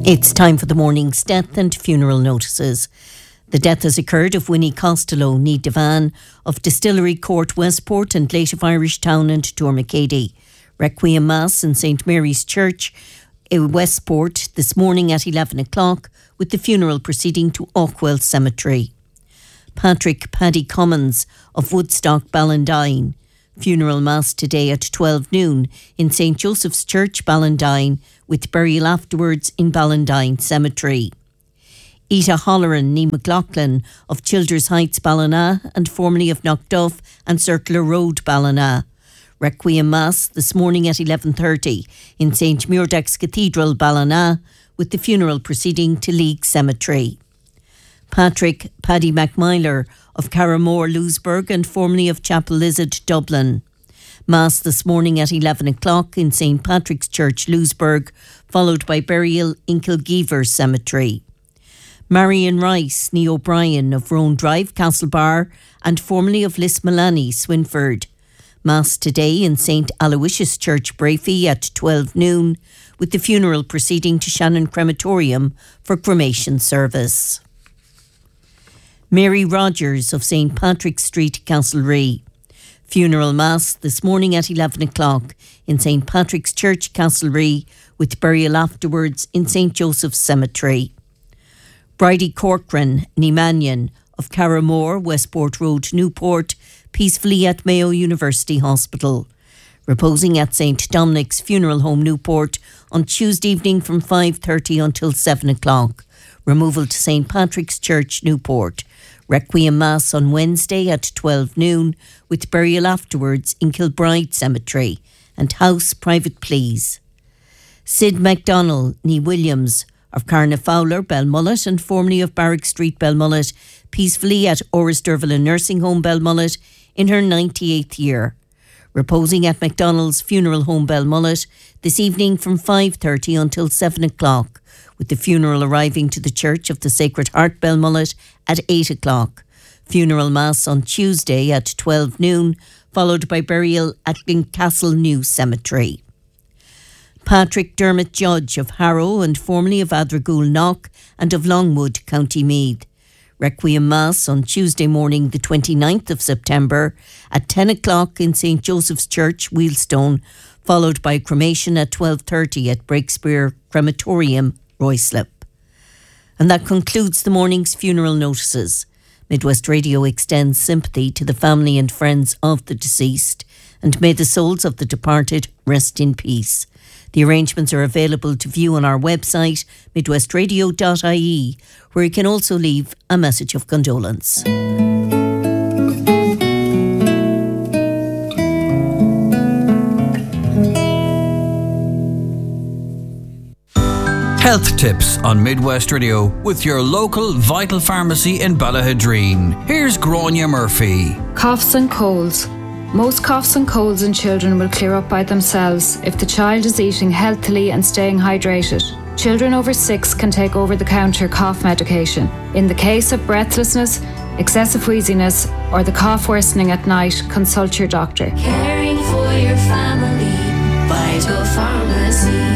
It's time for the morning's death and funeral notices. The death has occurred of Winnie Costello, ní Devan, of Distillery Court, Westport, and late of Irish Town and Tourmacady. Requiem Mass in St Mary's Church in Westport this morning at 11 o'clock, with the funeral proceeding to Aukwell Cemetery. Patrick Paddy Cummins of Woodstock, Ballandine. Funeral Mass today at 12 noon in St Joseph's Church, Ballandine, with burial afterwards in Ballandine Cemetery. Ita Holleran, ní McLaughlin of Childers Heights, Ballina, and formerly of Knockduff and Circular Road, Ballina. Requiem Mass this morning at 11:30 in St Muirdax Cathedral, Ballina, with the funeral proceeding to League Cemetery. Patrick Paddy McMyler of Carramore, Louisburg, and formerly of Chapel Lizard, Dublin. Mass this morning at 11 o'clock in St Patrick's Church, Louisburg, followed by burial in Kilgeever Cemetery. Marion Rice, ní O'Brien of Roan Drive, Castlebar, and formerly of Lismalani, Swinford. Mass today in St Aloysius Church, Brafey at 12 noon, with the funeral proceeding to Shannon Crematorium for cremation service. Mary Rogers of St Patrick's Street, Castlerea. Funeral Mass this morning at 11 o'clock in St Patrick's Church, Castlerea, with burial afterwards in St Joseph's Cemetery. Bridie Corcoran, ní Mannion of Carramore, Westport Road, Newport, peacefully at Mayo University Hospital. Reposing at St Dominic's Funeral Home, Newport, on Tuesday evening from 5:30 until 7 o'clock. Removal to St Patrick's Church, Newport. Requiem Mass on Wednesday at 12 noon, with burial afterwards in Kilbride Cemetery, and house private pleas. Sid MacDonald, ní Williams of Carnafowler, Belmullet, and formerly of Barrack Street, Belmullet, peacefully at Orrisderville Nursing Home, Belmullet, in her 98th year. Reposing at MacDonald's Funeral Home, Belmullet, this evening from 5:30 until 7 o'clock, with the funeral arriving to the Church of the Sacred Heart, Belmullet, at 8 o'clock. Funeral Mass on Tuesday at 12 noon, followed by burial at Glencastle New Cemetery. Patrick Dermot Judge of Harrow, and formerly of Adragool Knock and of Longwood, County Meath. Requiem Mass on Tuesday morning, the 29th of September, at 10 o'clock in St Joseph's Church, Wheelstone, followed by cremation at 12:30 at Breakspear Crematorium, Ruislip. And that concludes the morning's funeral notices. Midwest Radio extends sympathy to the family and friends of the deceased, and may the souls of the departed rest in peace. The arrangements are available to view on our website, midwestradio.ie, where you can also leave a message of condolence. Health tips on Midwest Radio with your local Vital Pharmacy in Ballahadreen. Here's Grania Murphy. Coughs and colds. Most coughs and colds in children will clear up by themselves if the child is eating healthily and staying hydrated. Children over 6 can take over-the-counter cough medication. In the case of breathlessness, excessive wheeziness, or the cough worsening at night, consult your doctor. Caring for your family, Vital Pharmacies.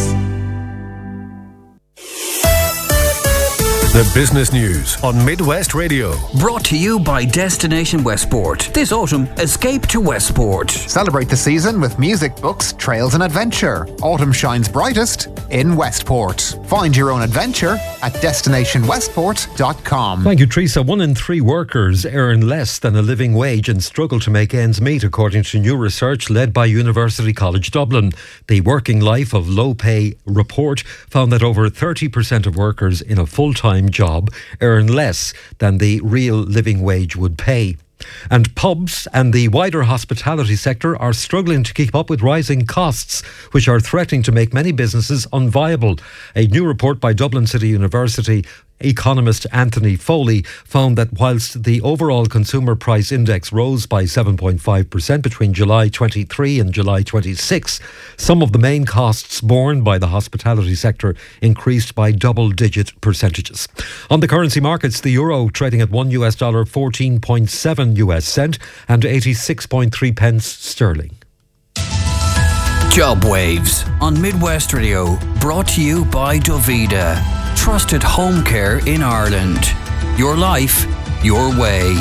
The business news on Midwest Radio. Brought to you by Destination Westport. This autumn, escape to Westport. Celebrate the season with music, books, trails and adventure. Autumn shines brightest in Westport. Find your own adventure at destinationwestport.com. Thank you, Teresa. 1 in 3 workers earn less than a living wage and struggle to make ends meet, according to new research led by University College Dublin. The Working Life of Low Pay report found that over 30% of workers in a full-time job earn less than the real living wage would pay. And pubs and the wider hospitality sector are struggling to keep up with rising costs, which are threatening to make many businesses unviable. A new report by Dublin City University economist Anthony Foley found that whilst the overall consumer price index rose by 7.5% between July 23 and July 26, some of the main costs borne by the hospitality sector increased by double-digit percentages. On the currency markets, the euro trading at $1 14.7 US cent and 86.3 pence sterling. Job Waves on Midwest Radio, brought to you by Dovida. Trusted home care in Ireland. Your life, your way.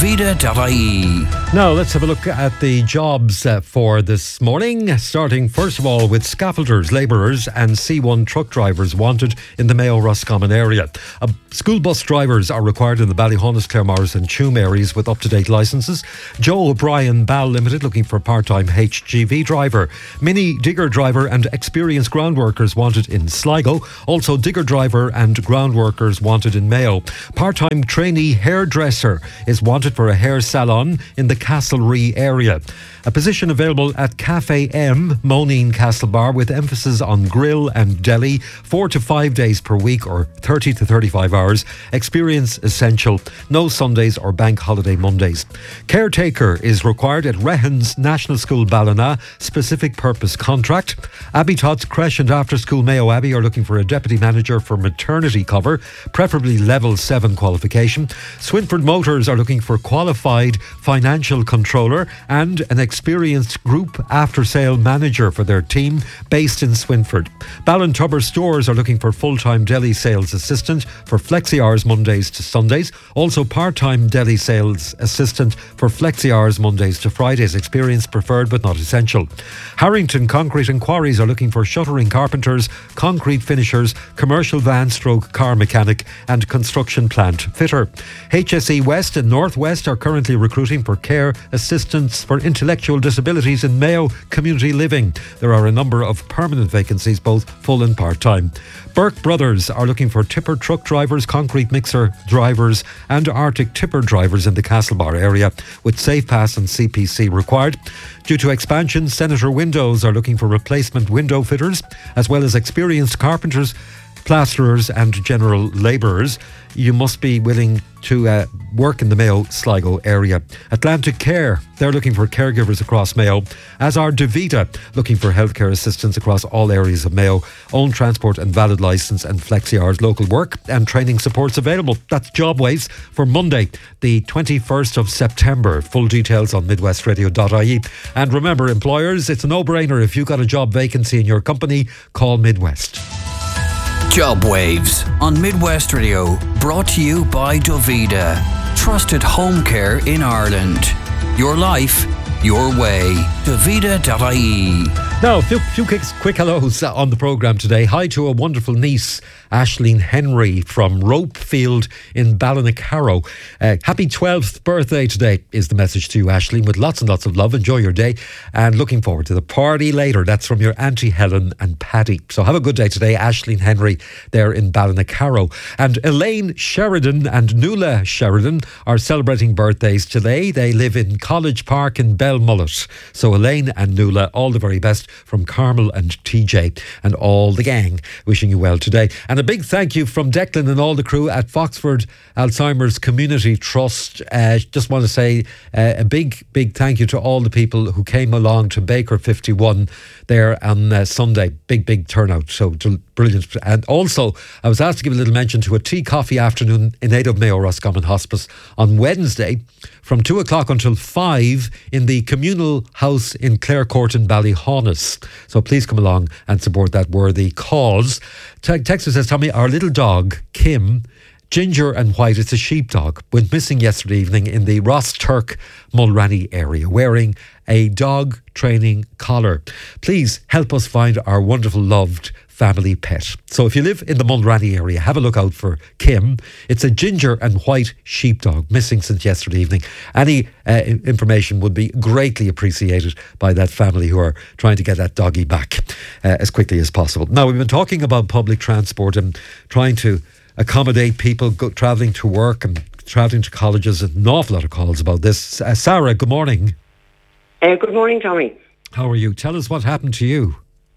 Dovida.ie. Now let's have a look at the jobs for this morning, starting first of all with scaffolders, labourers and C1 truck drivers wanted in the Mayo Roscommon area. School bus drivers are required in the Ballyhonus, Claremorris and Tuam areas with up-to-date licences. Joe O'Brien Ball Limited looking for a part-time HGV driver. Mini digger driver and experienced ground workers wanted in Sligo. Also digger driver and ground workers wanted in Mayo. Part-time trainee hairdresser is wanted for a hair salon in the Castlerea area. A position available at Cafe M, Moneen Castlebar, with emphasis on grill and deli, 4 to 5 days per week or 30 to 35 hours. Experience essential. No Sundays or bank holiday Mondays. Caretaker is required at Rehans National School Ballina, specific purpose contract. Abbey Tots Creche and After School Mayo Abbey are looking for a deputy manager for maternity cover, preferably level 7 qualification. Swinford Motors are looking for qualified financial controller and an experienced group after-sale manager for their team based in Swinford. Ballintubber Stores are looking for full-time deli sales assistant for flexi hours Mondays to Sundays. Also part-time deli sales assistant for flexi hours Mondays to Fridays. Experience preferred but not essential. Harrington Concrete and Quarries are looking for shuttering carpenters, concrete finishers, commercial van stroke car mechanic and construction plant fitter. HSE West and North West are currently recruiting for care assistants for intellectual disabilities in Mayo Community Living. There are a number of permanent vacancies, both full and part-time. Burke Brothers are looking for tipper truck drivers, concrete mixer drivers and Arctic tipper drivers in the Castlebar area, with Safe Pass and CPC required. Due to expansion, Senator Windows are looking for replacement window fitters, as well as experienced carpenters, plasterers and general labourers. You must be willing to work in the Mayo Sligo area. Atlantic Care, they're looking for caregivers across Mayo, as are Davita, looking for healthcare assistants across all areas of Mayo. Own transport and valid licence and flexi hours, local work and training supports available. That's Job Waves for Monday, the 21st of September. Full details on midwestradio.ie. And remember, employers, it's a no-brainer. If you've got a job vacancy in your company, call Midwest. Job Waves on Midwest Radio, brought to you by Dovida. Trusted home care in Ireland. Your life, your way. Dovida.ie. Now, a few quick hellos on the programme today. Hi to a wonderful niece, Aisling Henry from Ropefield in Ballinacaro. Happy 12th birthday today is the message to you, Aisling, with lots and lots of love. Enjoy your day and looking forward to the party later. That's from your Auntie Helen and Paddy. So have a good day today, Aisling Henry there in Ballinacaro. And Elaine Sheridan and Nuala Sheridan are celebrating birthdays today. They live in College Park in Belmullet. So Elaine and Nuala, all the very best from Carmel and TJ and all the gang, wishing you well today. And a big thank you from Declan and all the crew at Foxford Alzheimer's Community Trust. Just want to say a big thank you to all the people who came along to Baker 51 there on Sunday. Big turnout, so brilliant. And also I was asked to give a little mention to a tea coffee afternoon in aid of Mayo Roscommon Hospice on Wednesday from 2 o'clock until 5 in the communal house in Clare Court in Ballyhonus. So please come along and support that worthy cause. Texter says, Tommy, our little dog, Kim, ginger and white, it's a sheepdog, went missing yesterday evening in the Ross Turk Mulranny area, wearing a dog training collar. Please help us find our wonderful, loved family pet. So if you live in the Mulranny area, have a look out for Kim. It's a ginger and white sheepdog, missing since yesterday evening. Any information would be greatly appreciated by that family who are trying to get that doggy back as quickly as possible. Now, we've been talking about public transport and trying to accommodate people travelling to work and travelling to colleges. An awful lot of calls about this. Sarah, good morning. Good morning, Tommy. How are you? Tell us what happened to you.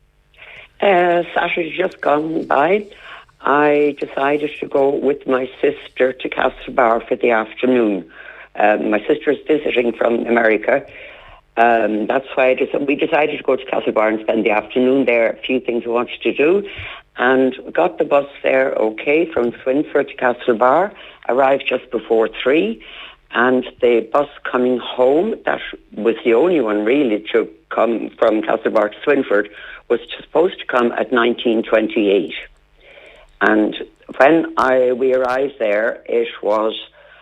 Saturday just gone by, I decided to go with my sister to Castlebar for the afternoon. My sister is visiting from America. That's why we decided to go to Castlebar and spend the afternoon there. A few things we wanted to do. And we got the bus there okay from Swinford to Castlebar. Arrived just before 3. And the bus coming home, that was the only one really to come from Castlebar to Swinford, was supposed to come at 19:28. And when we arrived there, it was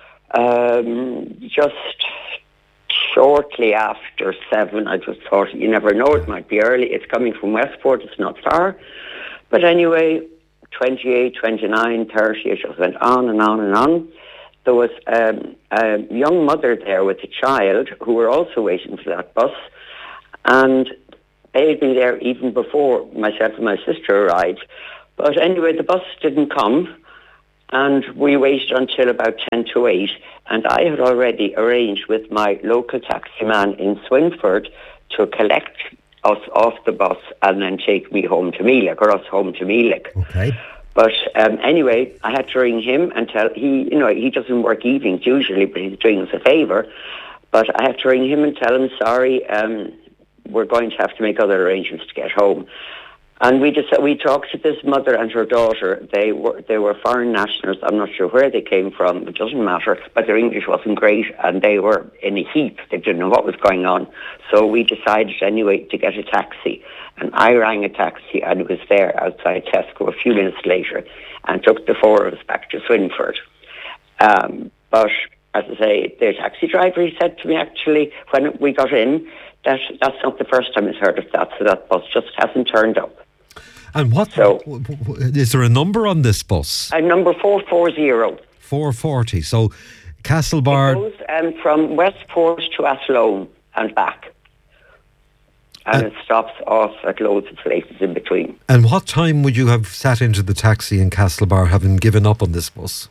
just shortly after 7. I just thought, you never know, it might be early. It's coming from Westport, it's not far. But anyway, 28, 29, 30, it just went on and on and on. There was a young mother there with a child who were also waiting for that bus. And they had been there even before myself and my sister arrived. But anyway, the bus didn't come. And we waited until about 10 to 8. And I had already arranged with my local taxi man in Swinford to collect us off the bus and then take me home to Meelick, or us home to Meelick. Okay. But anyway, I had to ring him and tell he doesn't work evenings usually, but he's doing us a favour. But I have to ring him and tell him, sorry, we're going to have to make other arrangements to get home. And we talked to this mother and her daughter. They were foreign nationals. I'm not sure where they came from. It doesn't matter. But their English wasn't great, and they were in a heap. They didn't know what was going on. So we decided anyway to get a taxi. And I rang a taxi, and it was there outside Tesco a few minutes later, and took the four of us back to Swinford. But as I say, the taxi driver, he said to me actually when we got in that that's not the first time he's heard of that. So that bus just hasn't turned up. And is there a number on this bus? Number 440. 440. So Castlebar. It goes from Westport to Athlone and back. And it stops off at loads of places in between. And what time would you have sat into the taxi in Castlebar, having given up on this bus?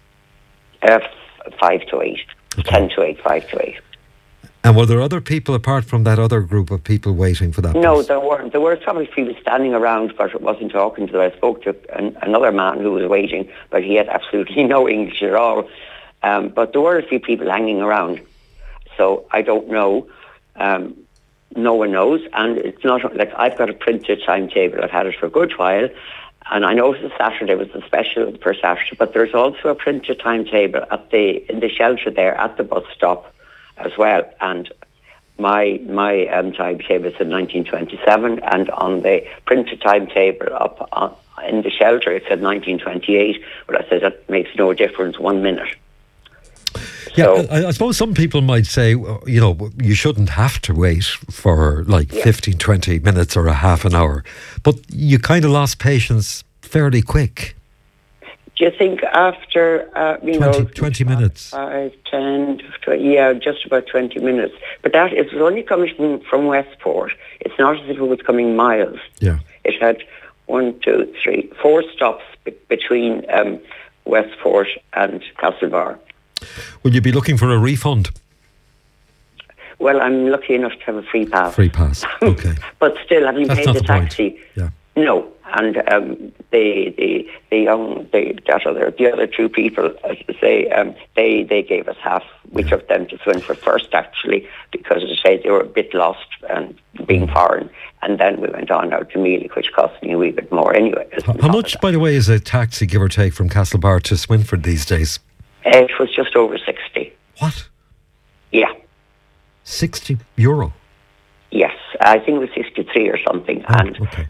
5 to 8. Okay. 10 to 8, 5 to 8. And were there other people apart from that other group of people waiting for that bus? No, there weren't. There were probably people standing around, but it wasn't talking to them. I spoke to another man who was waiting, but he had absolutely no English at all. But there were a few people hanging around. So I don't know. No one knows. And it's not like I've got a printed timetable. I've had it for a good while. And I know the Saturday was the special for Saturday, but there's also a printed timetable in the shelter there at the bus stop as well. And my timetable said 1927, and on the printed timetable up in the shelter it said 1928. But I said that makes no difference, 1 minute. Yeah, so, I suppose some people might say, you shouldn't have to wait for 15, 20 minutes or a half an hour. But you kind of lost patience fairly quick. Do you think after, 20 minutes? 5, 10, 20, just about 20 minutes. But that it was only coming from Westport. It's not as if it was coming miles. Yeah. It had 1, 2, 3, 4 stops between Westport and Castlebar. Will you be looking for a refund? Well, I'm lucky enough to have a free pass. Free pass, okay. But still, having That's paid the taxi, no. And the other two people, as I say, they gave us half. We took them to Swinford first, actually, because as I say, they were a bit lost and being foreign. And then we went on out to Meelick, which cost me a wee bit more anyway. How much, by the way, is a taxi, give or take, from Castlebar to Swinford these days? It was just over 60. What? Yeah. €60? Yes, I think it was 63 or something. Oh, and okay.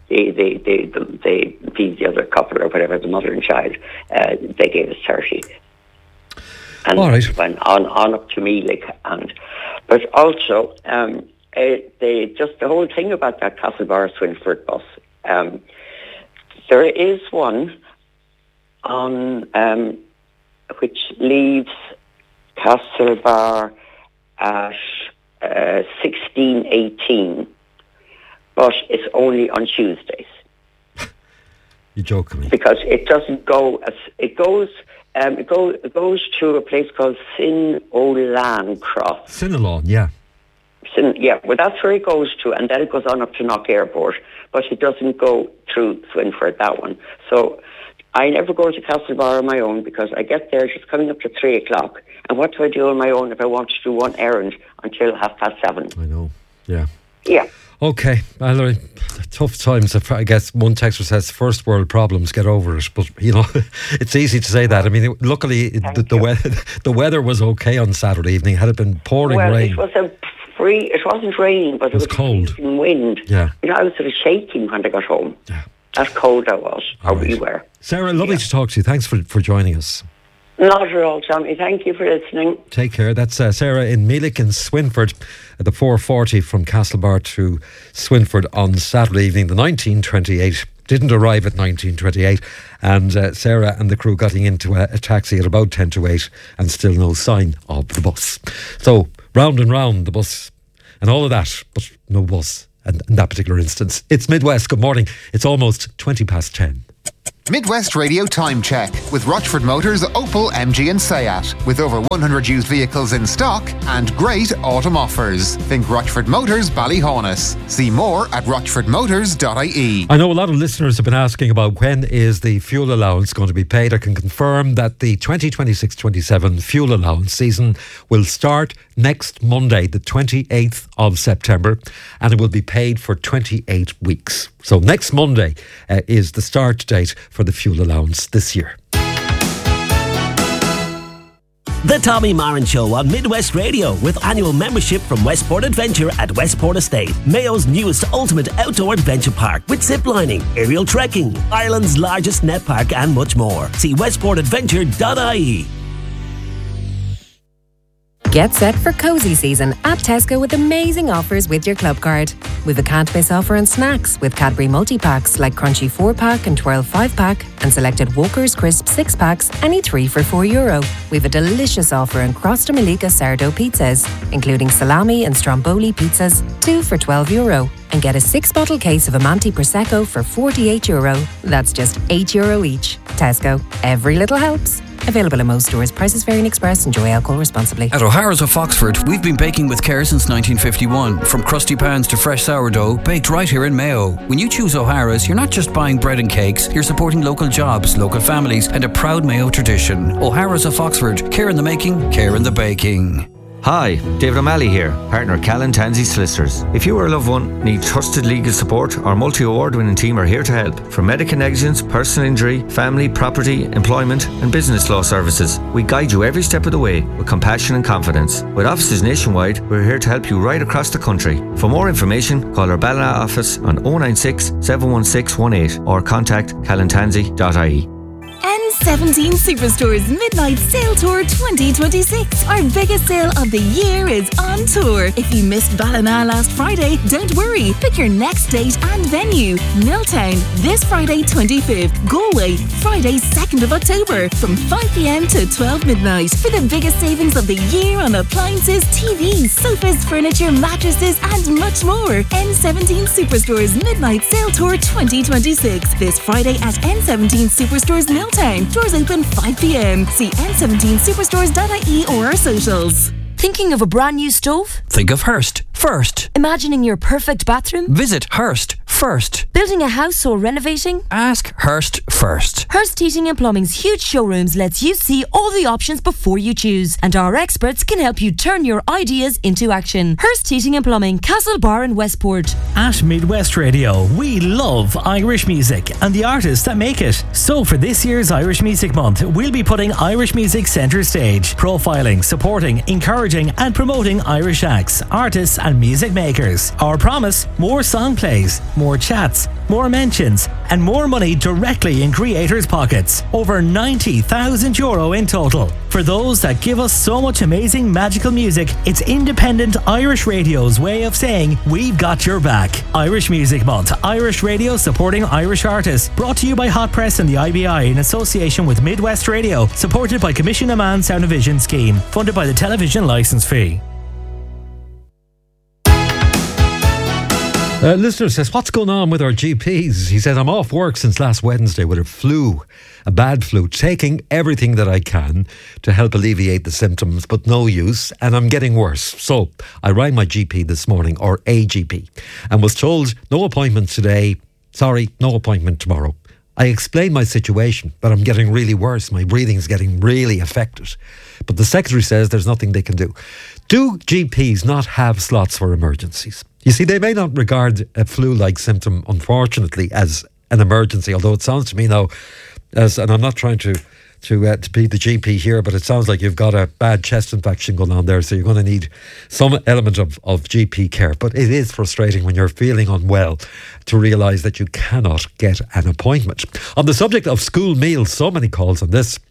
the other couple or whatever, the mother and child, they gave us 30. And all right. Went on up to Meelick. But also, the whole thing about that Castlebar Swinford bus, there is one on which leaves Castlebar at 16:18, but it's only on Tuesdays. You're joking me. Because it doesn't go as it goes to a place called Sin-O'Lan Cross. Sin-O'Lan, yeah. Well, that's where it goes to, and then it goes on up to Knock Airport, but it doesn't go through Swinford, that one. So I never go to Castlebar on my own because I get there just coming up to 3 o'clock. And what do I do on my own if I want to do one errand until 7:30? I know, yeah. Yeah. Okay, well, tough times. I guess one texter says first world problems, get over it. But, it's easy to say that. I mean, luckily the weather was okay on Saturday evening. Had it been pouring rain. It wasn't raining, but it was cold. freezing wind. Yeah. I was sort of shaking when I got home. Yeah. That's cold I was, how we were. Sarah, lovely to talk to you. Thanks for joining us. Not at all, Tommy. Thank you for listening. Take care. That's Sarah in Meelick in Swinford at the 4:40 from Castlebar to Swinford on Saturday evening. The 1928 didn't arrive at 1928, and Sarah and the crew got into a taxi at about 10 to 8 and still no sign of the bus. So round and round the bus and all of that, but no bus in that particular instance. It's Midwest. Good morning. It's almost 20 past 10. Midwest Radio Time Check with Rochford Motors, Opel, MG and Seat. With over 100 used vehicles in stock and great autumn offers. Think Rochford Motors, Ballyhonus. See more at rochfordmotors.ie. I know a lot of listeners have been asking about when is the fuel allowance going to be paid. I can confirm that the 2026-27 fuel allowance season will start next Monday, the 28th of September, and it will be paid for 28 weeks. So next Monday is the start date for the fuel allowance this year. The Tommy Marin Show on Midwest Radio with annual membership from Westport Adventure at Westport Estate, Mayo's newest ultimate outdoor adventure park with zip lining, aerial trekking, Ireland's largest net park and much more. See westportadventure.ie. Get set for cozy season at Tesco with amazing offers with your club card. We've a can't miss offer on snacks with Cadbury multi-packs like Crunchy 4-pack and Twirl 5-pack and selected Walker's Crisp 6-packs, any 3 for €4. We've a delicious offer on Crosta Malika sourdough pizzas, including salami and stromboli pizzas, 2 for €12. And get a 6-bottle case of Amanti Prosecco for €48. That's just €8 each. Tesco. Every little helps. Available in most stores. Prices vary in Express. Enjoy alcohol responsibly. At O'Hara's of Foxford, we've been baking with care since 1951. From crusty pans to fresh sourdough, baked right here in Mayo. When you choose O'Hara's, you're not just buying bread and cakes, you're supporting local jobs, local families, and a proud Mayo tradition. O'Hara's of Foxford. Care in the making, care in the baking. Hi, David O'Malley here, partner Callan Tansey Solicitors. If you or a loved one need trusted legal support, our multi-award winning team are here to help. From medical negligence, personal injury, family, property, employment and business law services, we guide you every step of the way with compassion and confidence. With offices nationwide, we're here to help you right across the country. For more information, call our Ballina office on 096 716 18 or contact callantansey.ie. N17 Superstore's Midnight Sale Tour 2026. Our biggest sale of the year is on tour. If you missed Ballina last Friday, don't worry. Pick your next date and venue. Milltown, this Friday 25th. Galway, Friday 2nd of October from 5 p.m. to 12 midnight. For the biggest savings of the year on appliances, TVs, sofas, furniture, mattresses and much more. N17 Superstore's Midnight Sale Tour 2026. This Friday at N17 Superstore's Milltown. Doors open 5 p.m. See n17superstores.ie or our socials. Thinking of a brand new stove? Think of Hearst first. Imagining your perfect bathroom? Visit Hearst first. Building a house or renovating? Ask Hearst first. Hearst Heating and Plumbing's huge showrooms lets you see all the options before you choose, and our experts can help you turn your ideas into action. Hearst Heating and Plumbing, Castlebar and Westport. At Midwest Radio, we love Irish music and the artists that make it. So for this year's Irish Music Month, we'll be putting Irish music centre stage, profiling, supporting, encouraging and promoting Irish acts, artists and music makers. Our promise: more song plays, more chats, more mentions and more money directly in creators' pockets. Over €90,000 in total. For those that give us so much amazing magical music, it's independent Irish radio's way of saying we've got your back. Irish Music Month, Irish Radio supporting Irish artists. Brought to you by Hot Press and the IBI in association with Midwest Radio. Supported by Commission Amman Sound and Vision Scheme. Funded by the television licence fee. Listener says, what's going on with our GPs? He said, I'm off work since last Wednesday with a bad flu, taking everything that I can to help alleviate the symptoms, but no use, and I'm getting worse. So I rang my GP this morning, or a GP, and was told no appointment today. Sorry, no appointment tomorrow. I explained my situation, but I'm getting really worse. My breathing's getting really affected. But the secretary says there's nothing they can do. Do GPs not have slots for emergencies? You see, they may not regard a flu-like symptom, unfortunately, as an emergency, although it sounds to me now, and I'm not trying to be the GP here, but it sounds like you've got a bad chest infection going on there, so you're going to need some element of GP care. But it is frustrating when you're feeling unwell to realise that you cannot get an appointment. On the subject of school meals, so many calls on this.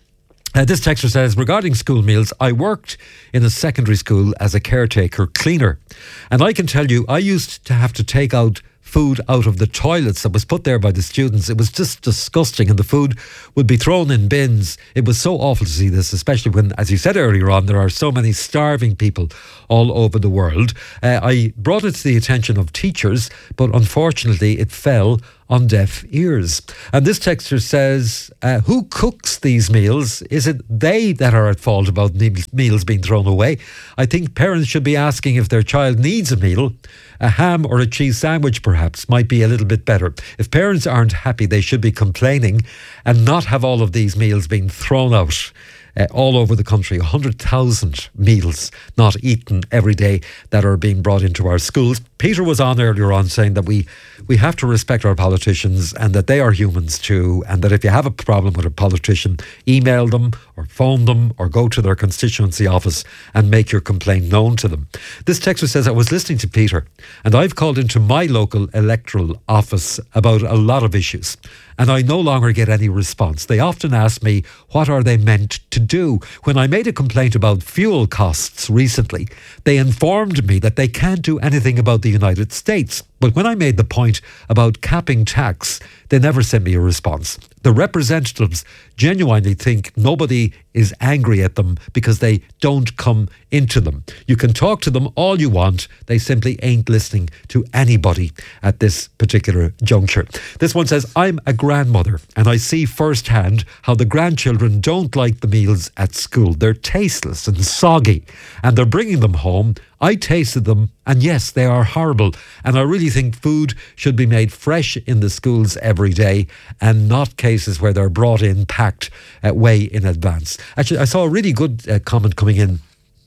This texter says, regarding school meals, I worked in a secondary school as a caretaker cleaner. And I can tell you, I used to have to take out food out of the toilets that was put there by the students. It was just disgusting, and the food would be thrown in bins. It was so awful to see this, especially when, as you said earlier on, there are so many starving people all over the world. I brought it to the attention of teachers, but unfortunately it fell on deaf ears. And this texter says, who cooks these meals? Is it they that are at fault about meals being thrown away? I think parents should be asking if their child needs a meal. A ham or a cheese sandwich perhaps might be a little bit better. If parents aren't happy, they should be complaining and not have all of these meals being thrown out all over the country. 100,000 meals not eaten every day that are being brought into our schools. Peter was on earlier on saying that we have to respect our politicians and that they are humans too, and that if you have a problem with a politician, email them or phone them or go to their constituency office and make your complaint known to them. This texter says, I was listening to Peter and I've called into my local electoral office about a lot of issues and I no longer get any response. They often ask me, what are they meant to do? When I made a complaint about fuel costs recently, they informed me that they can't do anything about the United States. But when I made the point about capping tax, they never sent me a response. The representatives genuinely think nobody is angry at them because they don't come into them. You can talk to them all you want. They simply ain't listening to anybody at this particular juncture. This one says, I'm a grandmother and I see firsthand how the grandchildren don't like the meals at school. They're tasteless and soggy and they're bringing them home. I tasted them and yes, they are horrible. And I really think food should be made fresh in the schools every day and not cases where they're brought in packed way in advance. Actually, I saw a really good comment coming in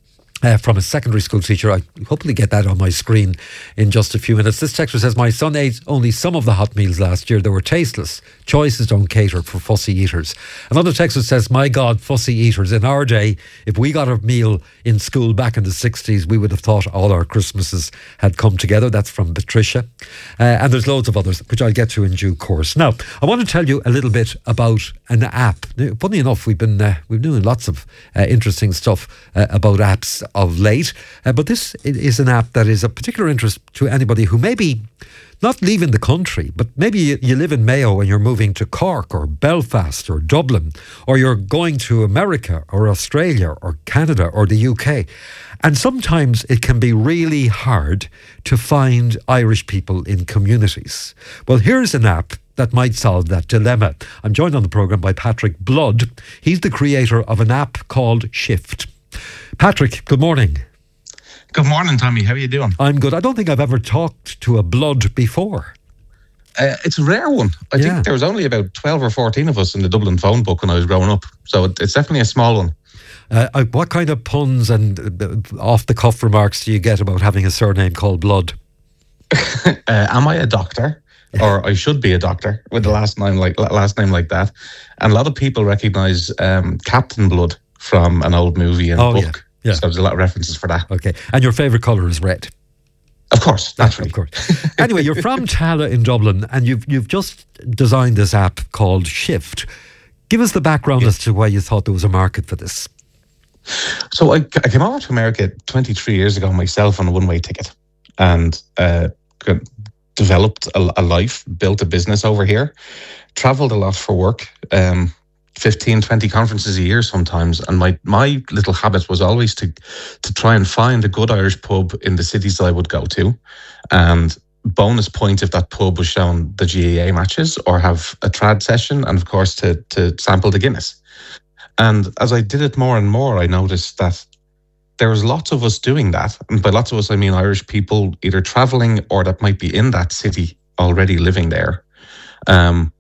from a secondary school teacher. I hopefully get that on my screen in just a few minutes. This texter says, my son ate only some of the hot meals last year. They were tasteless. Choices don't cater for fussy eaters. Another texter says, my God, fussy eaters. In our day, if we got a meal in school back in the 60s, we would have thought all our Christmases had come together. That's from Patricia. And there's loads of others, which I'll get to in due course. Now, I want to tell you a little bit about an app. Funny enough, we've been doing lots of interesting stuff about apps of late, but this is an app that is of particular interest to anybody who may be not leaving the country, but maybe you live in Mayo and you're moving to Cork or Belfast or Dublin, or you're going to America or Australia or Canada or the UK. And sometimes it can be really hard to find Irish people in communities. Well, here's an app that might solve that dilemma. I'm joined on the programme by Patrick Blood. He's the creator of an app called Shift. Patrick, good morning. Good morning, Tommy. How are you doing? I'm good. I don't think I've ever talked to a Blood before. It's a rare one. I think there was only about 12 or 14 of us in the Dublin phone book when I was growing up. So it's definitely a small one. What kind of puns and off-the-cuff remarks do you get about having a surname called Blood? Am I a doctor? Or I should be a doctor with the last name like that. And a lot of people recognise Captain Blood from an old movie and book. Yeah. So there's a lot of references for that. Okay. And your favourite colour is red? Of course, naturally. Of course. Anyway, you're from Tala in Dublin and you've just designed this app called Shift. Give us the background as to why you thought there was a market for this. So I came over to America 23 years ago myself on a one-way ticket and developed a life, built a business over here, travelled a lot for work, 15, 20 conferences a year sometimes. And my little habit was always to try and find a good Irish pub in the cities I would go to. And bonus point if that pub was showing the GAA matches or have a trad session. And of course to sample the Guinness. And as I did it more and more, I noticed that there was lots of us doing that. And by lots of us, I mean Irish people either travelling or that might be in that city already living there. And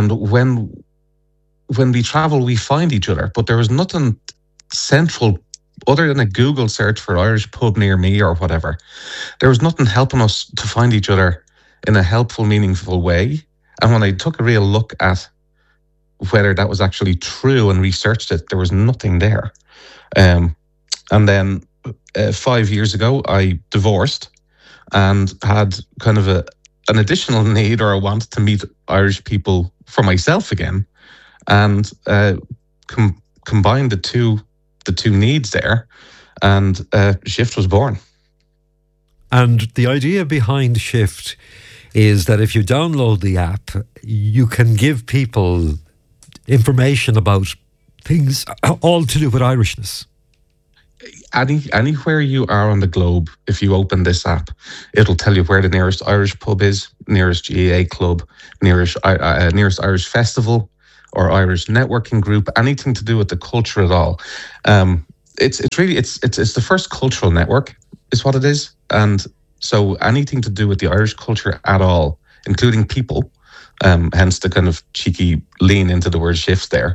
when we travel, we find each other, but there was nothing central other than a Google search for Irish pub near me or whatever, there was nothing helping us to find each other in a helpful, meaningful way. And when I took a real look at whether that was actually true and researched it, there was nothing there. And then 5 years ago, I divorced and had kind of an additional need or a want to meet Irish people for myself again, and combined the two needs there, and Shift was born. And the idea behind Shift is that if you download the app, you can give people information about things all to do with Irishness. Anywhere you are on the globe, if you open this app, it'll tell you where the nearest Irish pub is, nearest GAA club, nearest Irish festival, or Irish networking group, anything to do with the culture at all. It's the first cultural network, is what it is, and so anything to do with the Irish culture at all, including people, hence the kind of cheeky lean into the word Shift there.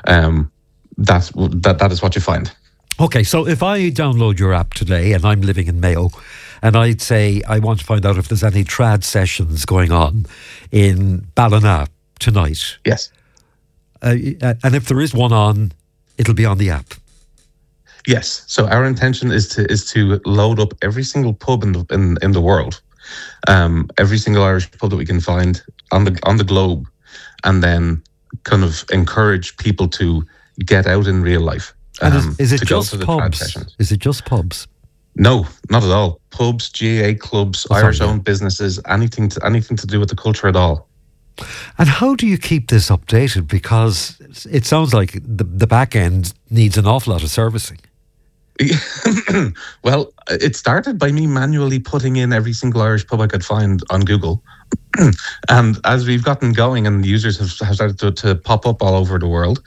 That is what you find. Okay, so if I download your app today and I'm living in Mayo, and I'd say I want to find out if there's any trad sessions going on in Ballina tonight. Yes. And if there is one on, it'll be on the app. Yes. So our intention is to load up every single pub in the world, every single Irish pub that we can find on the globe, and then kind of encourage people to get out in real life. And is it just pubs? Is it just pubs? No, not at all. Pubs, GAA clubs, Irish-owned businesses, anything to do with the culture at all. And how do you keep this updated? Because it sounds like the back end needs an awful lot of servicing. Well, it started by me manually putting in every single Irish pub I could find on Google. And as we've gotten going and users have started to pop up all over the world,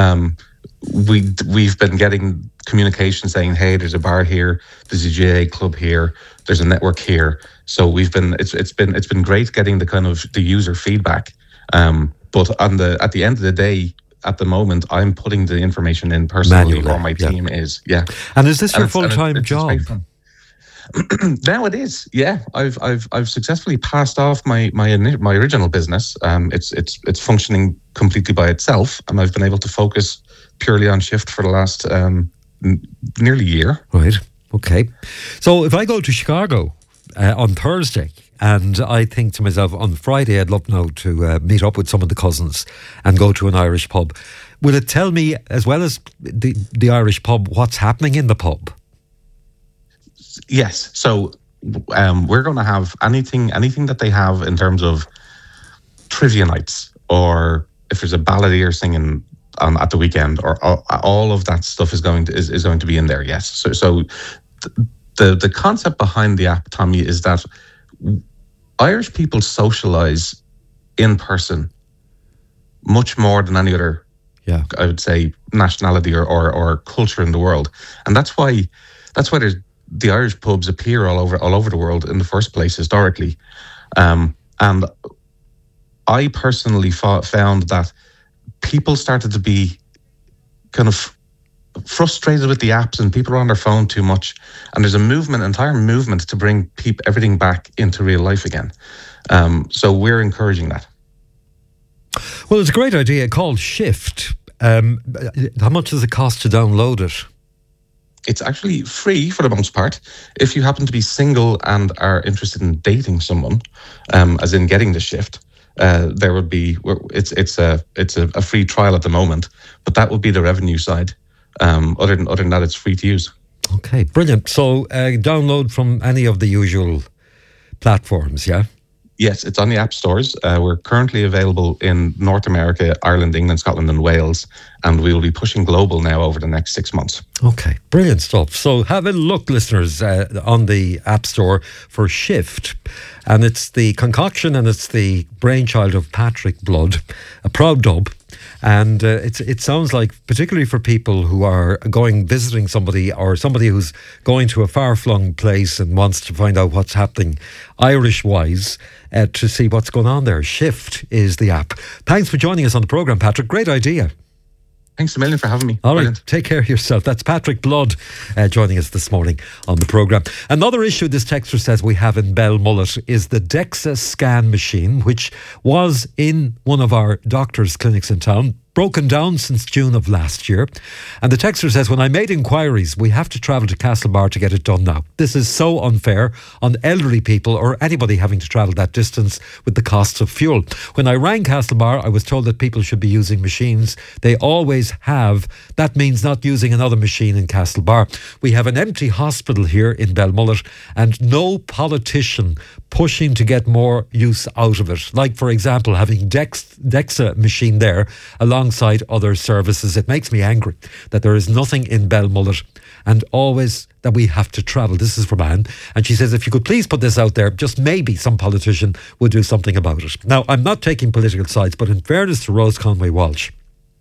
we've been getting communication saying, hey, there's a bar here, there's a GAA club here, there's a network here. So it's been great getting the kind of the user feedback. But at the end of the day, at the moment, I'm putting the information in personally, or my team is. Yeah. And is this your full-time job? Now it is. Yeah, I've successfully passed off my original business. It's functioning completely by itself, and I've been able to focus purely on Shift for the last nearly year. Right. Okay. So if I go to Chicago on Thursday, and I think to myself, on Friday, I'd love now to meet up with some of the cousins and go to an Irish pub. Will it tell me, as well as the Irish pub, what's happening in the pub? Yes. So we're going to have anything that they have in terms of trivia nights, or if there's a balladeer singing at the weekend, or all of that stuff is going to be in there. Yes. So the concept behind the app, Tommy, is that Irish people socialise in person much more than any other, I would say, nationality or culture in the world, and that's why there's the Irish pubs appear all over the world in the first place historically, and I personally found that people started to be kind of frustrated with the apps, and people are on their phone too much, and there's entire movement to bring everything back into real life again. So we're encouraging that. Well, it's a great idea called Shift. How much does it cost to download it? It's actually free for the most part. If you happen to be single and are interested in dating someone, as in getting the Shift, there would be it's a free trial at the moment, but that would be the revenue side. Other than that, it's free to use. Okay, brilliant. So download from any of the usual platforms, yeah? Yes, it's on the app stores. We're currently available in North America, Ireland, England, Scotland and Wales, and we will be pushing global now over the next 6 months. Okay, brilliant stuff. So have a look, listeners, on the App Store for Shift. And it's the concoction and it's the brainchild of Patrick Blood, a proud dub. And it sounds like, particularly for people who are visiting somebody, or somebody who's going to a far-flung place and wants to find out what's happening Irish-wise, to see what's going on there. Shift is the app. Thanks for joining us on the programme, Patrick. Great idea. Thanks a million for having me. All right, Brilliant. take care of yourself. That's Patrick Blood joining us this morning on the programme. Another issue this texter says we have in Belmullet is the DEXA scan machine, which was in one of our doctors' clinics in town, broken down since June of last year. And the texter says, when I made inquiries, we have to travel to Castlebar to get it done now. This is so unfair on elderly people or anybody having to travel that distance with the costs of fuel. When I rang Castlebar, I was told that people should be using machines they always have. That means not using another machine in Castlebar. We have an empty hospital here in Belmullet and no politician pushing to get more use out of it. Like, for example, having DEXA machine there alongside other services. It makes me angry that there is nothing in Belmullet and always that we have to travel. This is from Anne. And she says, if you could please put this out there, just maybe some politician would do something about it. Now, I'm not taking political sides, but in fairness to Rose Conway Walsh,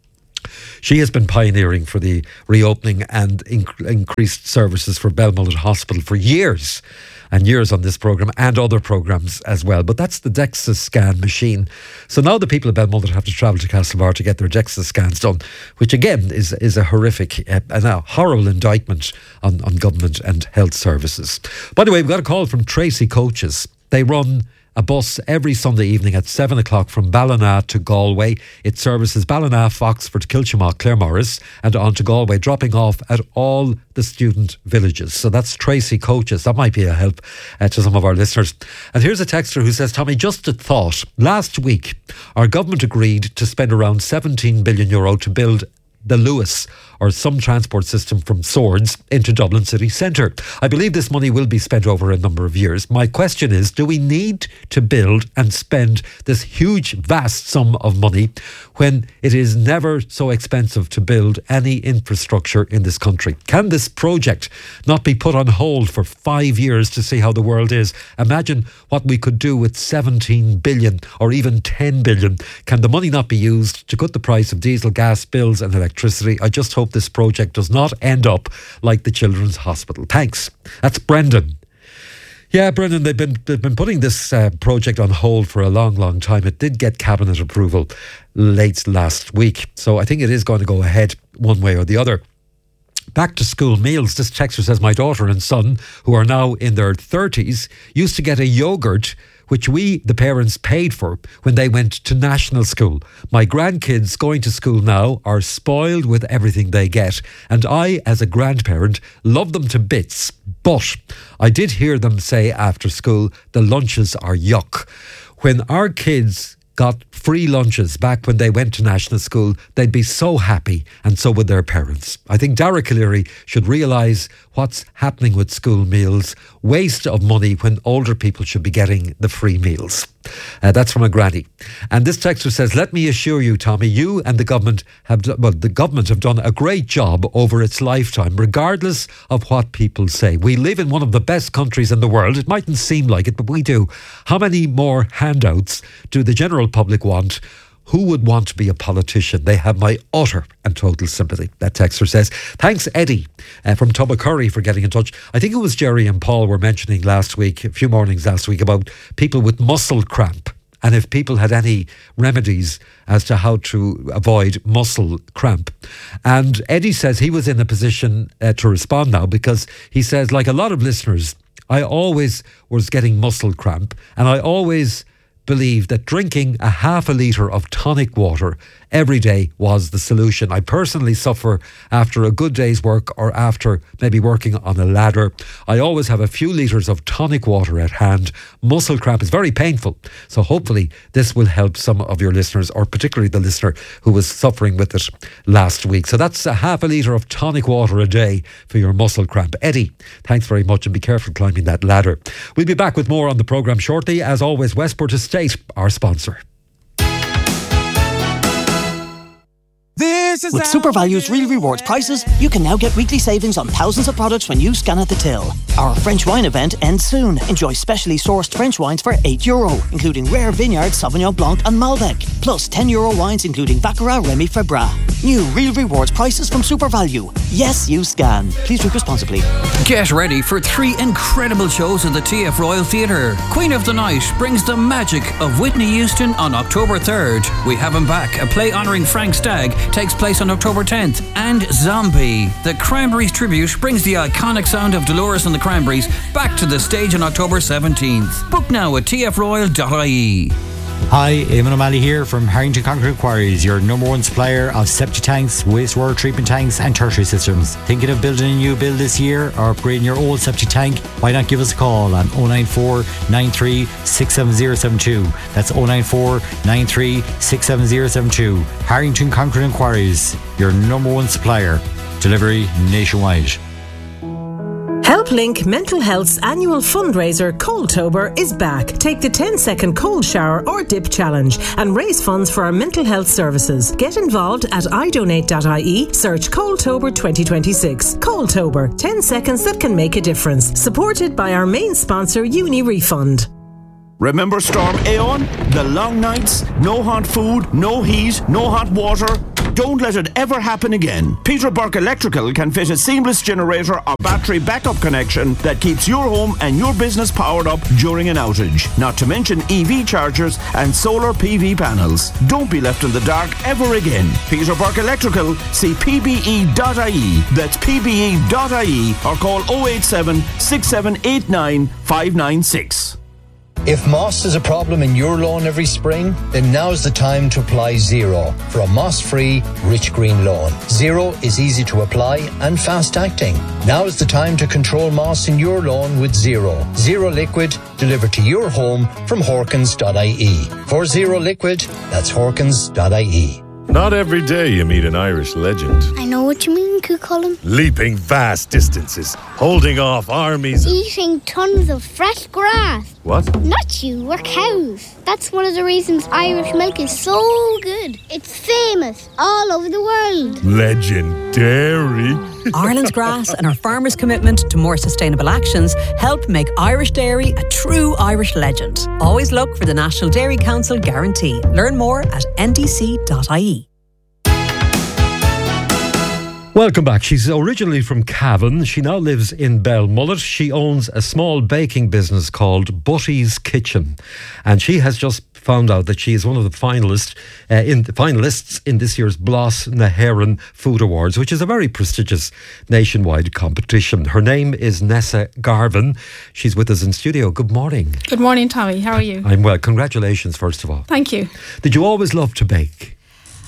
she has been pioneering for the reopening and increased services for Belmullet Hospital for years and years on this programme and other programmes as well. But that's the DEXA scan machine. So now the people of Belmullet have to travel to Castlebar to get their DEXA scans done, which again is a horrific and a horrible indictment on government and health services. By the way, we've got a call from Tracy Coaches. They run a bus every Sunday evening at 7 o'clock from Ballina to Galway. It services Ballina, Foxford, Kilchamaugh, Claremorris and on to Galway, dropping off at all the student villages. So that's Tracy Coaches. That might be a help to some of our listeners. And here's a texter who says, Tommy, just a thought. Last week, our government agreed to spend around €17 billion to build the Lewis, or some transport system from Swords into Dublin city centre. I believe this money will be spent over a number of years. My question is, do we need to build and spend this huge, vast sum of money when it is never so expensive to build any infrastructure in this country? Can this project not be put on hold for 5 years to see how the world is? Imagine what we could do with 17 billion or even 10 billion. Can the money not be used to cut the price of diesel, gas, bills and electricity? I just hope this project does not end up like the Children's Hospital. Thanks. That's Brendan. Yeah, Brendan, they've been putting this project on hold for a long time. It did get cabinet approval late last week, so I think it is going to go ahead one way or the other. Back to school meals. This texter says, my daughter and son, who are now in their 30s, used to get a yoghurt which we, the parents, paid for when they went to national school. My grandkids going to school now are spoiled with everything they get, and I, as a grandparent, love them to bits. But I did hear them say after school, the lunches are yuck. When our kids got free lunches back when they went to national school, they'd be so happy, and so would their parents. I think Dara Calleary should realise what's happening with school meals. Waste of money when older people should be getting the free meals. That's from a granny. And this texter says, let me assure you, Tommy, you and the government have done a great job over its lifetime, regardless of what people say. We live in one of the best countries in the world. It mightn't seem like it, but we do. How many more handouts do the general public want? Who would want to be a politician? They have my utter and total sympathy, that texter says. Thanks, Eddie, from Tubacurry, for getting in touch. I think it was Jerry and Paul were mentioning last week, a few mornings last week, about people with muscle cramp. And if people had any remedies as to how to avoid muscle cramp. And Eddie says he was in a position to respond now, because he says, like a lot of listeners, I always was getting muscle cramp, and I always believed that drinking a half a litre of tonic water every day was the solution. I personally suffer after a good day's work or after maybe working on a ladder. I always have a few litres of tonic water at hand. Muscle cramp is very painful, so hopefully this will help some of your listeners, or particularly the listener who was suffering with it last week. So that's a half a litre of tonic water a day for your muscle cramp. Eddie, thanks very much, and be careful climbing that ladder. We'll be back with more on the programme shortly. As always, Westport Estate, our sponsor. With SuperValue's Real Rewards prices, you can now get weekly savings on thousands of products when you scan at the till. Our French wine event ends soon. Enjoy specially sourced French wines for €8, including rare vineyard Sauvignon Blanc and Malbec, plus €10 wines including Baccarat, Remy Febra. New Real Rewards prices from SuperValue. Yes, you scan. Please drink responsibly. Get ready for 3 incredible shows at the TF Royal Theatre. Queen of the Night brings the magic of Whitney Houston on October 3rd. We Have Him Back, a play honouring Frank Stagg, takes place place on October 10th. And Zombie, the Cranberries tribute, brings the iconic sound of Dolores and the Cranberries back to the stage on October 17th. Book now at tfroyal.ie. Hi, Eamon O'Malley here from Harrington Concrete Quarries, your number one supplier of septic tanks, wastewater treatment tanks and tertiary systems. Thinking of building a new build this year or upgrading your old septic tank? Why not give us a call on 094 93 67072. That's 094 93 67072. Harrington Concrete Quarries, your number one supplier. Delivery nationwide. HelpLink Mental Health's annual fundraiser Coldtober is back. Take the 10-second cold shower or dip challenge and raise funds for our mental health services. Get involved at idonate.ie, search Coldtober 2026. Coldtober, 10 seconds that can make a difference. Supported by our main sponsor Uni Refund. Remember Storm Aeon? The long nights, no hot food, no heat, no hot water. Don't let it ever happen again. Peter Burke Electrical can fit a seamless generator or battery backup connection that keeps your home and your business powered up during an outage. Not to mention EV chargers and solar PV panels. Don't be left in the dark ever again. Peter Burke Electrical, see pbe.ie. That's pbe.ie or call 087 6789 596. If moss is a problem in your lawn every spring, then now's the time to apply Zero for a moss-free, rich green lawn. Zero is easy to apply and fast-acting. Now is the time to control moss in your lawn with Zero. Zero Liquid, delivered to your home from Horkins.ie. For Zero Liquid, that's Horkins.ie. Not every day you meet an Irish legend. I know what you mean, Cucullin. Leaping vast distances, holding off armies. Eating tons of fresh grass. What? Not you, we're cows. That's one of the reasons Irish milk is so good. It's famous all over the world. Legendary. Ireland's grass and our farmers' commitment to more sustainable actions help make Irish dairy a true Irish legend. Always look for the National Dairy Council guarantee. Learn more at ndc.ie. Welcome back. She's originally from Cavan. She now lives in Belmullet. She owns a small baking business called Butty's Kitchen. And she has just found out that she is one of the finalists in this year's Blas na HÉireann Food Awards, which is a very prestigious nationwide competition. Her name is Nessa Garvin. She's with us in studio. Good morning. Good morning, Tommy. How are you? I'm well. Congratulations, first of all. Thank you. Did you always love to bake?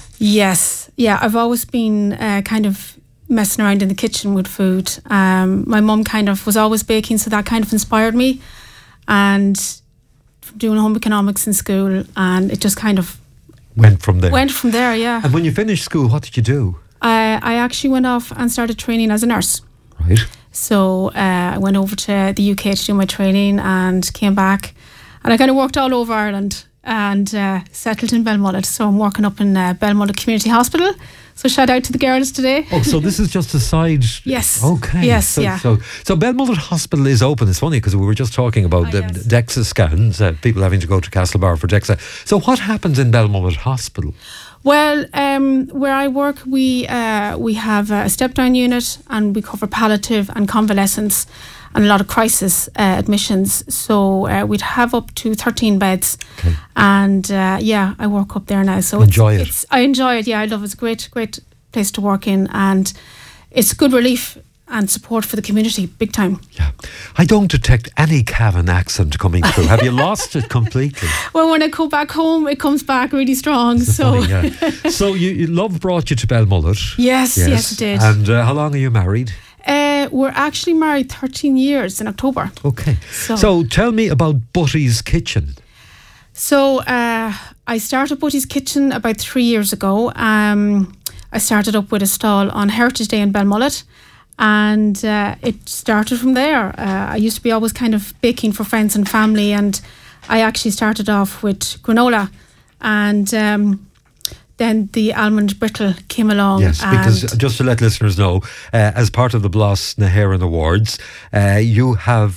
Yes. Yeah, I've always been kind of messing around in the kitchen with food. My mum kind of was always baking, so that kind of inspired me. And doing home economics in school, and it just kind of went from there. Yeah. And when you finished school, what did you do? I actually went off and started training as a nurse. Right. So I went over to the UK to do my training and came back, and I kind of worked all over Ireland and settled in Belmullet. So I'm working up in Belmullet Community Hospital. So shout out to the girls today. Oh, so this is just a side... Yes. Okay. Yes, so, yeah. So Belmullet Hospital is open. It's funny because we were just talking about the DEXA scans, people having to go to Castlebar for DEXA. So what happens in Belmullet Hospital? Well, where I work, we have a step-down unit, and we cover palliative and convalescence and a lot of crisis admissions. So we'd have up to 13 beds. Okay. And I work up there now. So I enjoy it. Yeah, I love it. It's a great place to work in, and it's good relief and support for the community, big time. Yeah. I don't detect any Cavan accent coming through. Have you lost it completely? Well, when I go back home, it comes back really strong. So funny, yeah. So love brought you to Belmullet. Yes, it did. And how long are you married? We're actually married 13 years in October. Okay. So tell me about Butty's Kitchen. So I started Butty's Kitchen about 3 years ago. I started up with a stall on Heritage Day in Belmullet, and it started from there. I used to be always kind of baking for friends and family, and I actually started off with granola, and then the almond brittle came along. Yes, because just to let listeners know, as part of the Blas na HÉireann Awards, you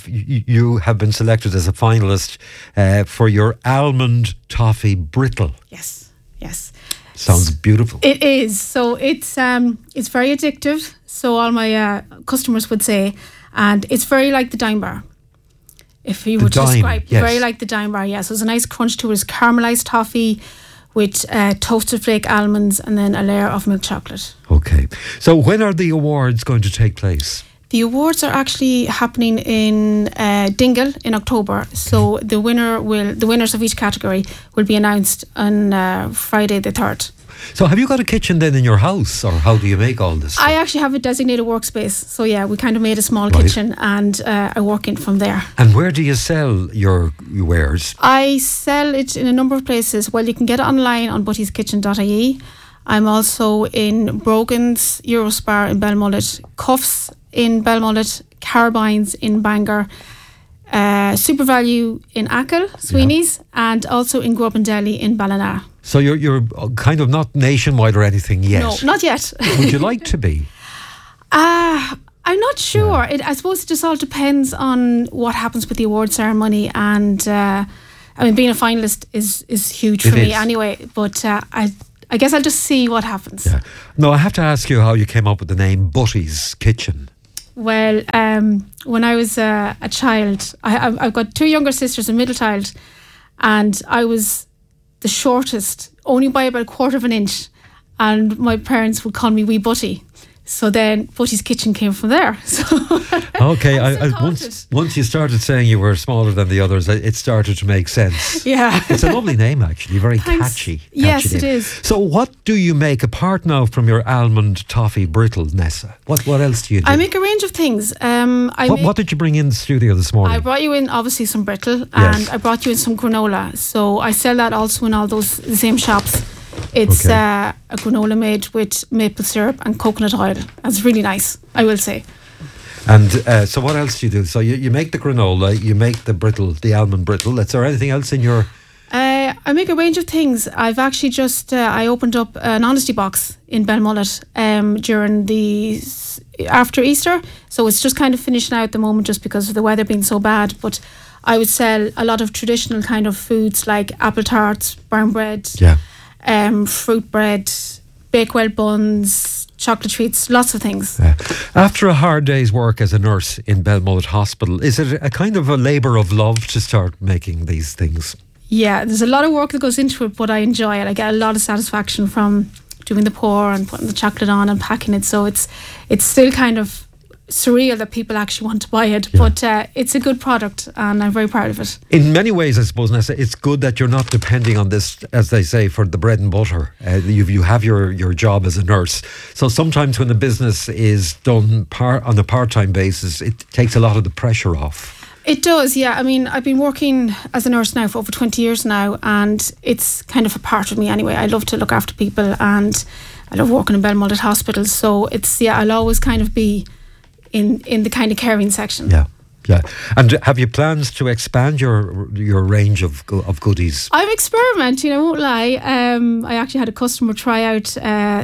have been selected as a finalist for your almond toffee brittle. Yes. Sounds beautiful. It is. So it's very addictive. So all my customers would say, and it's very like the Dime Bar. If you were to describe, very like the Dime Bar. Yeah. So it's a nice crunch to it. It's caramelised toffee with toasted flake almonds and then a layer of milk chocolate. Okay. So when are the awards going to take place? The awards are actually happening in Dingle in October. So the winners of each category will be announced on Friday the 3rd. So have you got a kitchen then in your house, or how do you make all this stuff? I actually have a designated workspace. So yeah, we kind of made a small kitchen and I work in from there. And where do you sell your wares? I sell it in a number of places. Well, you can get it online on buttie'skitchen.ie. I'm also in Brogan's, Eurospar in Belmullet, Cuffs in Belmullet, Carabines in Bangor, Super Value in Achill, Sweeney's, and also in Grub and Deli in Ballina. So you're kind of not nationwide or anything yet? No, not yet. Would you like to be? I'm not sure. I suppose it just all depends on what happens with the award ceremony, and being a finalist is huge for me anyway. But I guess I'll just see what happens. Yeah. No, I have to ask you how you came up with the name Buttie's Kitchen. Well, when I was a child, I've got two younger sisters, a middle child, and I was the shortest, only by about a quarter of an inch, and my parents would call me Wee Buttie. So then Buttie's Kitchen came from there. So okay, once you started saying you were smaller than the others, it started to make sense. Yeah. It's a lovely name, actually, very catchy. Yes, name. it is. So what do you make, apart now from your almond toffee brittle, Nessa? What else do you do? I make a range of things. What did you bring in the studio this morning? I brought you in, obviously, some brittle, and I brought you in some granola. So I sell that also in all the same shops. It's a granola made with maple syrup and coconut oil. It's really nice, I will say. And so what else do you do? So you make the granola, you make the brittle, the almond brittle. Is there anything else in your... I make a range of things. I've actually just... I opened up an honesty box in Belmullet after Easter. So it's just kind of finishing out at the moment just because of the weather being so bad. But I would sell a lot of traditional kind of foods like apple tarts, brown bread... Yeah. Fruit bread, Bakewell buns, chocolate treats, lots of things. After a hard day's work as a nurse in Belmullet Hospital, is it a kind of a labour of love to start making these things? Yeah, there's a lot of work that goes into it, but I enjoy it. I get a lot of satisfaction from doing the pour and putting the chocolate on and packing it. So it's still kind of surreal that people actually want to buy it, but it's a good product and I'm very proud of it. In many ways, I suppose, Nessa, it's good that you're not depending on this, as they say, for the bread and butter. You have your job as a nurse. So sometimes when the business is done on a part-time basis, it takes a lot of the pressure off. It does, yeah. I mean, I've been working as a nurse now for over 20 years now, and it's kind of a part of me anyway. I love to look after people and I love working in Belmullet Hospital. So I'll always kind of be in the kind of caring section. Yeah. And have you plans to expand your range of goodies? I'm experimenting, I won't lie. I actually had a customer try out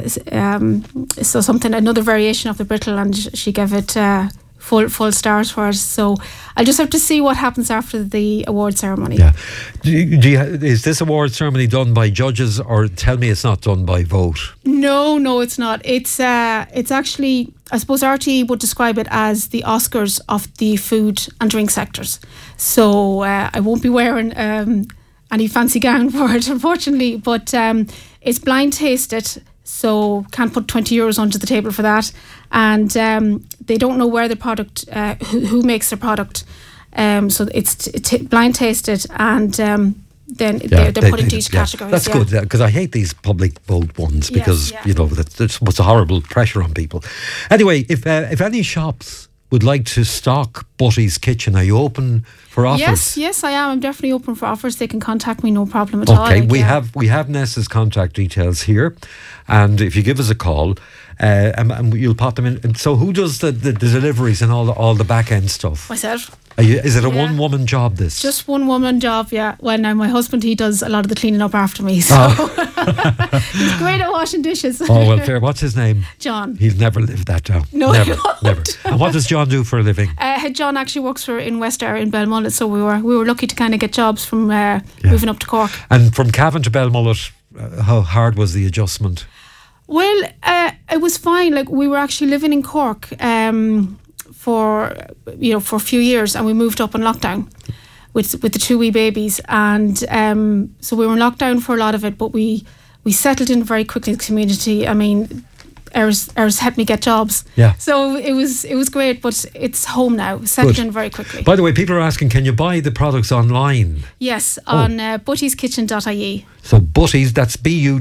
another variation of the brittle, and she gave it full stars for us. So I'll just have to see what happens after the award ceremony. Yeah. Is this award ceremony done by judges, or tell me it's not done by vote? No, it's not. It's actually, I suppose RTE would describe it as the Oscars of the food and drink sectors. So I won't be wearing any fancy gown for it, unfortunately, but it's blind tasted. So can't put €20 onto the table for that, and they don't know where the product, who makes the product. So it's blind tasted, and then they're put into each category. That's good, because I hate these public vote ones because that's what's a horrible pressure on people. Anyway, if any shops would like to stock Buttie's Kitchen, are you open for offers? Yes, I am. I'm definitely open for offers. They can contact me, no problem at all. Okay, we have Nessa's contact details here, and if you give us a call, and you'll pop them in. And so, who does the deliveries and all the back end stuff? Myself. Is it a one-woman job, this? Just one-woman job, yeah. Well, now my husband, he does a lot of the cleaning up after me, so he's great at washing dishes. Oh, well, fair. What's his name? John. He'll never live that down. No, never. And what does John do for a living? John actually works in West Ayr in Belmullet, so we were lucky to kind of get jobs from moving up to Cork. And from Cavan to Belmullet, how hard was the adjustment? Well, it was fine. Like, we were actually living in Cork for a few years, and we moved up in lockdown. with the 2 wee babies, and so we were in lockdown for a lot of it, but we settled in very quickly in the community. I mean, ours helped me get jobs. Yeah. So it was great, but it's home now. Settled in very quickly. By the way, people are asking, can you buy the products online? Yes, on buttyskitchen.ie. So Butty's, that's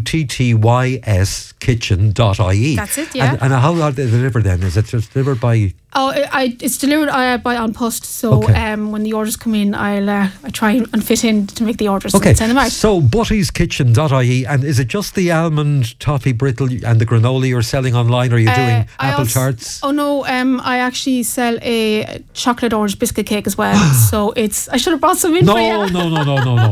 BUTTYS kitchen.ie. That's it, yeah. And how are they delivered then? Is it just delivered by... Oh, it's delivered by on post. So when the orders come in, I try and fit in to make the orders and send them out. So buttyskitchen.ie, and is it just the almond toffee brittle and the granola you're selling online, or are you doing apple tarts? Oh no, I actually sell a chocolate orange biscuit cake as well. So I should have brought some in for you. No.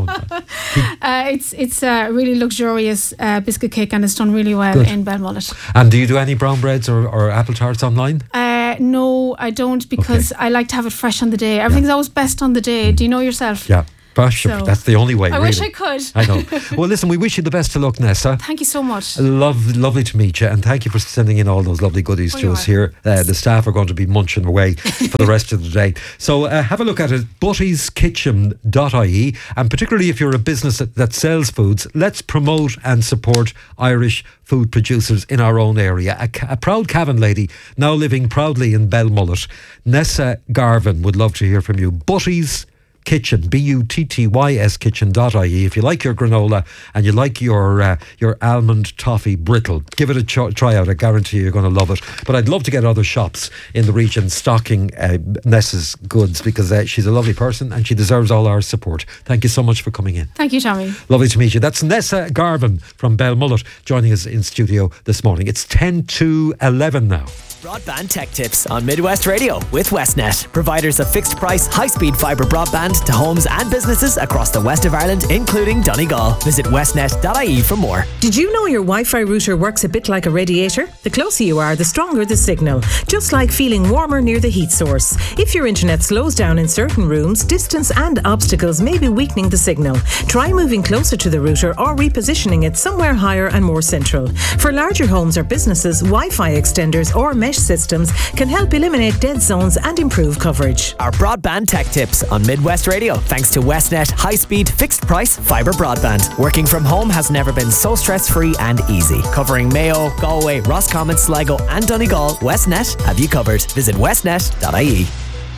It's a really luxurious biscuit cake, and it's done really well in Belmullet. And do you do any brown breads or apple tarts online? No, I don't, because I like to have it fresh on the day. Everything's always best on the day. Do you know yourself? Yeah. So that's the only way. I wish I could. I know. Well, listen, we wish you the best of luck, Nessa. Thank you so much. Lovely to meet you, and thank you for sending in all those lovely goodies to us here. The staff are going to be munching away for the rest of the day. So have a look at it, buttyskitchen.ie, and particularly if you're a business that sells foods, let's promote and support Irish food producers in our own area. A proud Cavan lady, now living proudly in Belmullet, Nessa Garvin, would love to hear from you. Butty's Kitchen, BUTTYS kitchen.ie. If you like your granola and you like your almond toffee brittle, give it a try out. I guarantee you're going to love it. But I'd love to get other shops in the region stocking Nessa's goods, because she's a lovely person and she deserves all our support. Thank you so much for coming in. Thank you, Tommy. Lovely to meet you. That's Nessa Garvin from Belmullet joining us in studio this morning. It's 10 to 11 now. Broadband Tech Tips on Midwest Radio with Westnet, providers of fixed price, high-speed fibre broadband to homes and businesses across the west of Ireland, including Donegal. Visit westnet.ie for more. Did you know your Wi-Fi router works a bit like a radiator? The closer you are, the stronger the signal, just like feeling warmer near the heat source. If your internet slows down in certain rooms, distance and obstacles may be weakening the signal. Try moving closer to the router or repositioning it somewhere higher and more central. For larger homes or businesses, Wi-Fi extenders or mesh systems can help eliminate dead zones and improve coverage. Our Broadband Tech Tips on Midwest Radio, thanks to Westnet high-speed fixed price fibre broadband. Working from home has never been so stress-free and easy. Covering Mayo, Galway, Roscommon, Sligo and Donegal, Westnet have you covered. Visit westnet.ie.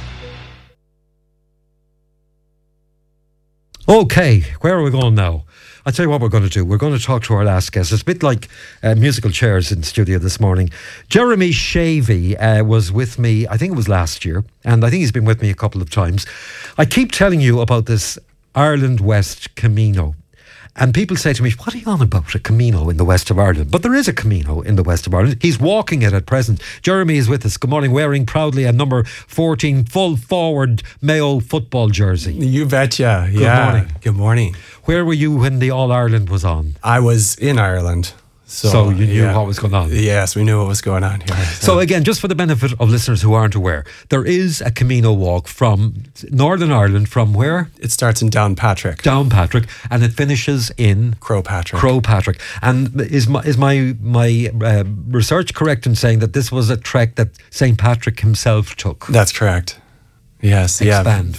Okay, where are we going now? I'll tell you what we're going to do. We're going to talk to our last guest. It's a bit like musical chairs in studio this morning. Jeremy Shavey was with me, I think it was last year, and I think he's been with me a couple of times. I keep telling you about this Ireland West Camino. And people say to me, what are you on about, a Camino in the west of Ireland? But there is a Camino in the west of Ireland. He's walking it at present. Jeremy is with us. Good morning, wearing proudly a number 14 full forward Mayo football jersey. You betcha. Good morning. Good morning. Where were you when the All-Ireland was on? I was in Ireland. So you knew what was going on? Yes, we knew what was going on here. So again, just for the benefit of listeners who aren't aware, there is a Camino walk from Northern Ireland, from where? It starts in Downpatrick. Downpatrick, and it finishes in? Crowpatrick. And is my research correct in saying that this was a trek that St. Patrick himself took? That's correct. Yes. Expand.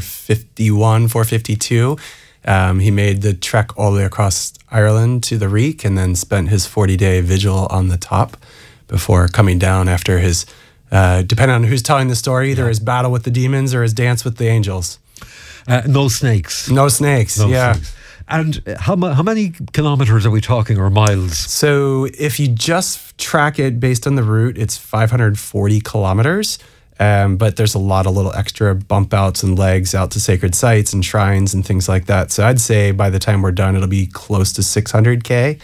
451, 452. He made the trek all the way across Ireland to the Reek, and then spent his 40-day vigil on the top before coming down after his, depending on who's telling the story, either his battle with the demons or his dance with the angels. No snakes. No snakes, snakes. And how many kilometres are we talking, or miles? So if you just track it based on the route, it's 540 kilometres. But there's a lot of little extra bump outs and legs out to sacred sites and shrines and things like that. So I'd say by the time we're done, it'll be close to 600K.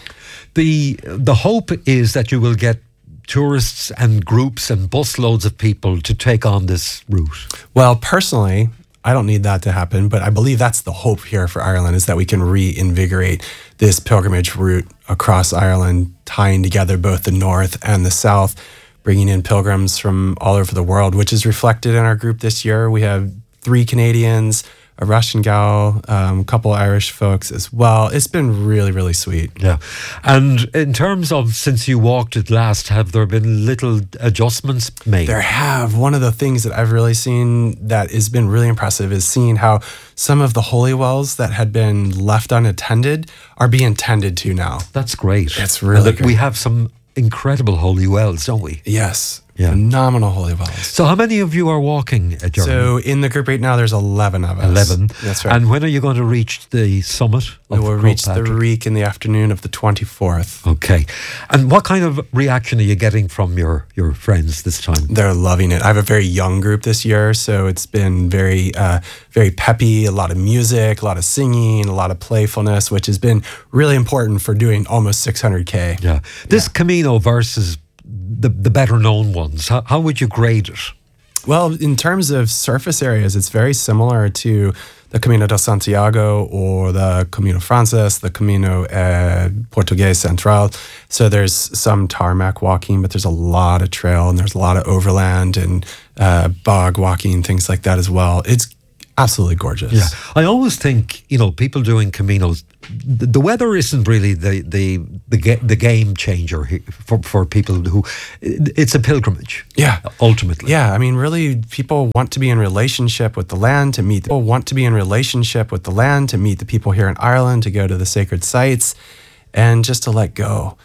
The hope is that you will get tourists and groups and busloads of people to take on this route. Well, personally, I don't need that to happen, but I believe that's the hope here for Ireland, is that we can reinvigorate this pilgrimage route across Ireland, tying together both the north and the south, bringing in pilgrims from all over the world, which is reflected in our group this year. We have 3 Canadians, a Russian gal, a couple Irish folks as well. It's been really, really sweet. Yeah. And in terms of since you walked it last, have there been little adjustments made? There have. One of the things that I've really seen that has been really impressive is seeing how some of the holy wells that had been left unattended are being tended to now. That's great. It's really good. We have some incredible holy wells, don't we? Yes. Yeah. Phenomenal holy wells. So how many of you are walking a journey? So in the group right now, there's 11 of us. 11. That's right. And when are you going to reach the summit? We will reach the Reek in the afternoon of the 24th. Okay. And what kind of reaction are you getting from your friends this time? They're loving it. I have a very young group this year, so it's been very, very peppy, a lot of music, a lot of singing, a lot of playfulness, which has been really important for doing almost 600K. Yeah. This Camino versus the better known ones, how would you grade it? Well, in terms of surface areas, it's very similar to the Camino de Santiago or the Camino Frances, the Camino Portugués Central. So there's some tarmac walking, but there's a lot of trail and there's a lot of overland and bog walking, things like that as well. It's absolutely gorgeous. Yeah, I always think, people doing Caminos, the weather isn't really the game changer for people who, it's a pilgrimage. Yeah, ultimately. Yeah, I mean, really, people want to be in relationship with the land to meet. People want to be in relationship with the land to meet the people here in Ireland, to go to the sacred sites, and just to let go.